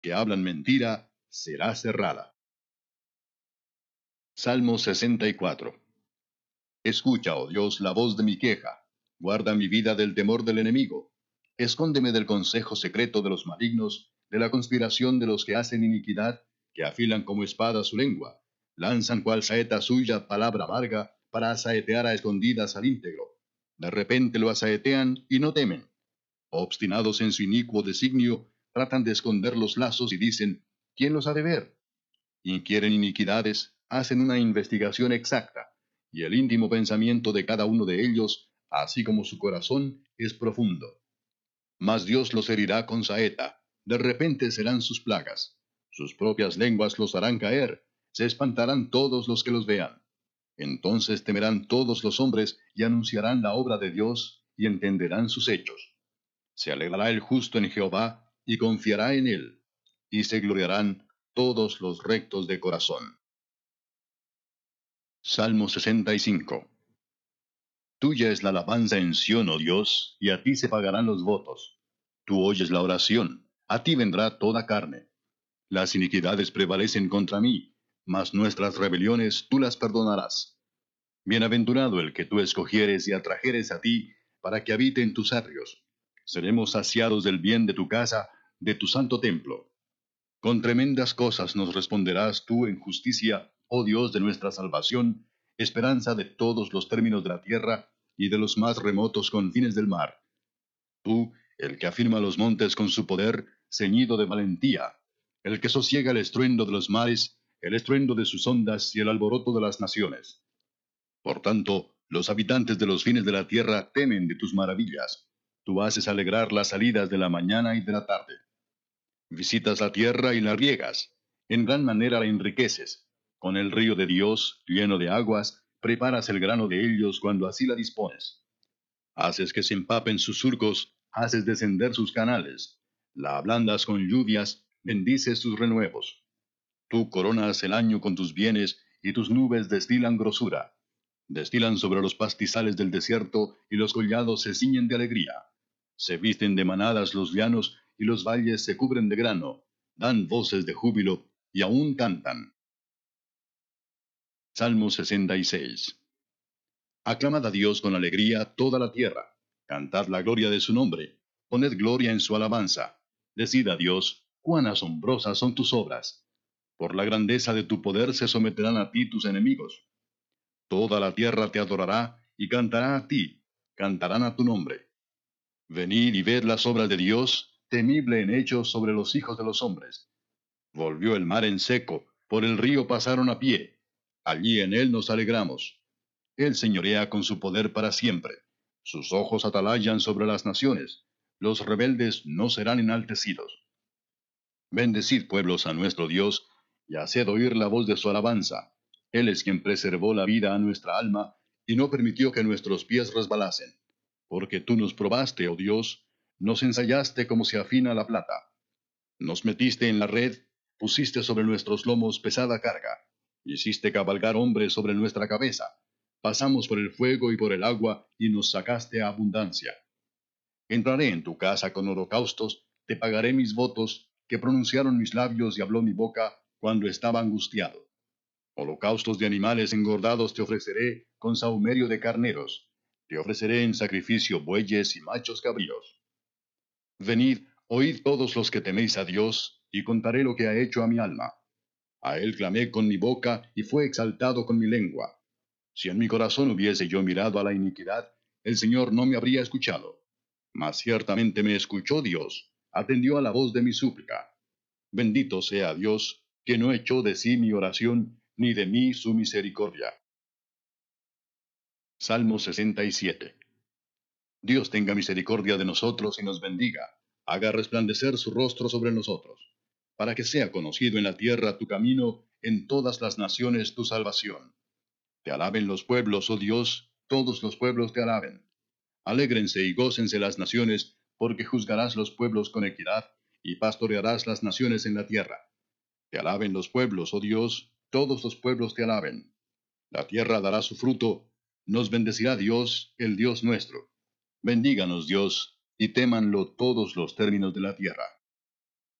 que hablan mentira, será cerrada. Salmo 64. Escucha, oh Dios, la voz de mi queja. Guarda mi vida del temor del enemigo. Escóndeme del consejo secreto de los malignos, de la conspiración de los que hacen iniquidad, que afilan como espada su lengua. Lanzan cual saeta suya palabra amarga, para asaetear a escondidas al íntegro. De repente lo asaetean y no temen. Obstinados en su inicuo designio, tratan de esconder los lazos y dicen, ¿quién los ha de ver? Inquieren iniquidades, hacen una investigación exacta, y el íntimo pensamiento de cada uno de ellos, así como su corazón, es profundo. Mas Dios los herirá con saeta, de repente serán sus plagas. Sus propias lenguas los harán caer, se espantarán todos los que los vean. Entonces temerán todos los hombres y anunciarán la obra de Dios y entenderán sus hechos. Se alegrará el justo en Jehová y confiará en él, y se gloriarán todos los rectos de corazón. Salmo 65. Tuya es la alabanza en Sión, oh Dios, y a ti se pagarán los votos. Tú oyes la oración, a ti vendrá toda carne. Las iniquidades prevalecen contra mí, mas nuestras rebeliones tú las perdonarás. Bienaventurado el que tú escogieres y atrajeres a ti, para que habite en tus atrios. Seremos saciados del bien de tu casa, de tu santo templo. Con tremendas cosas nos responderás tú en justicia, oh Dios de nuestra salvación, esperanza de todos los términos de la tierra y de los más remotos confines del mar. Tú, el que afirma los montes con su poder, ceñido de valentía, el que sosiega el estruendo de los mares, el estruendo de sus ondas y el alboroto de las naciones. Por tanto, los habitantes de los fines de la tierra temen de tus maravillas. Tú haces alegrar las salidas de la mañana y de la tarde. Visitas la tierra y la riegas, en gran manera la enriqueces. Con el río de Dios, lleno de aguas, preparas el grano de ellos cuando así la dispones. Haces que se empapen sus surcos, haces descender sus canales. La ablandas con lluvias, bendices sus renuevos. Tú coronas el año con tus bienes, y tus nubes destilan grosura. Destilan sobre los pastizales del desierto, y los collados se ciñen de alegría. Se visten de manadas los llanos, y los valles se cubren de grano. Dan voces de júbilo, y aún cantan. Salmo 66. Aclamad a Dios con alegría toda la tierra. Cantad la gloria de su nombre. Poned gloria en su alabanza. Decid a Dios, cuán asombrosas son tus obras. Por la grandeza de tu poder se someterán a ti tus enemigos. Toda la tierra te adorará y cantará a ti, cantarán a tu nombre. Venid y ved las obras de Dios, temible en hechos sobre los hijos de los hombres. Volvió el mar en seco, por el río pasaron a pie. Allí en él nos alegramos. Él señorea con su poder para siempre. Sus ojos atalayan sobre las naciones. Los rebeldes no serán enaltecidos. Bendecid, pueblos, a nuestro Dios, y haced oír la voz de su alabanza. Él es quien preservó la vida a nuestra alma, y no permitió que nuestros pies resbalasen. Porque tú nos probaste, oh Dios, nos ensayaste como se afina la plata. Nos metiste en la red, pusiste sobre nuestros lomos pesada carga. Hiciste cabalgar hombres sobre nuestra cabeza. Pasamos por el fuego y por el agua, y nos sacaste a abundancia. Entraré en tu casa con holocaustos, te pagaré mis votos, que pronunciaron mis labios y habló mi boca, cuando estaba angustiado. Holocaustos de animales engordados te ofreceré, con sahumerio de carneros. Te ofreceré en sacrificio bueyes y machos cabríos. Venid, oíd todos los que teméis a Dios, y contaré lo que ha hecho a mi alma. A él clamé con mi boca, y fue exaltado con mi lengua. Si en mi corazón hubiese yo mirado a la iniquidad, el Señor no me habría escuchado. Mas ciertamente me escuchó Dios, atendió a la voz de mi súplica. Bendito sea Dios, que no echó de sí mi oración, ni de mí su misericordia. Salmo 67. Dios tenga misericordia de nosotros y nos bendiga, haga resplandecer su rostro sobre nosotros, para que sea conocido en la tierra tu camino, en todas las naciones tu salvación. Te alaben los pueblos, oh Dios, todos los pueblos te alaben. Alégrense y gócense las naciones, porque juzgarás los pueblos con equidad, y pastorearás las naciones en la tierra. Te alaben los pueblos, oh Dios, todos los pueblos te alaben. La tierra dará su fruto, nos bendecirá Dios, el Dios nuestro. Bendíganos Dios, y témanlo todos los términos de la tierra.